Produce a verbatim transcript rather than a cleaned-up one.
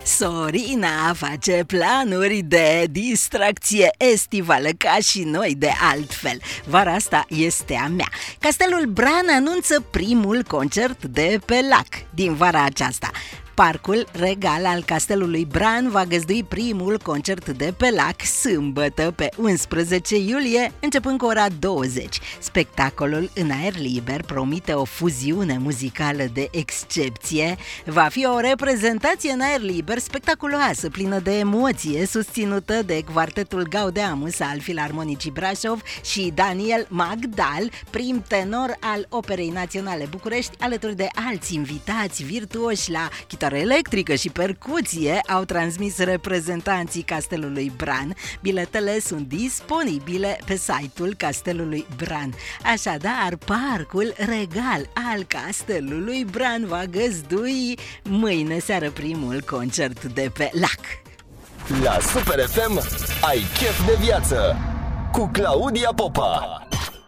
Sorina face planuri de distracție estivală, ca și noi de altfel. Vara asta este a mea. Castelul Bran anunță primul concert de pe lac din vara aceasta. Parcul Regal al Castelului Bran va găzdui primul concert de pe lac sâmbătă, pe unsprezece iulie, începând cu ora douăzeci. Spectacolul în aer liber promite o fuziune muzicală de excepție. Va fi o reprezentație în aer liber spectaculoasă, plină de emoție, susținută de Quartetul Gaudeamus al Filarmonicii Brașov și Daniel Magdal, prim tenor al Operei Naționale București, alături de alți invitați virtuoși la chitară electrică și percuție, au transmis reprezentanții Castelului Bran. Biletele sunt disponibile pe site-ul Castelului Bran. Așadar, Parcul Regal al Castelului Bran va găzdui mâine seară primul concert de pe lac. La Super F M ai chef de viață cu Claudia Popa.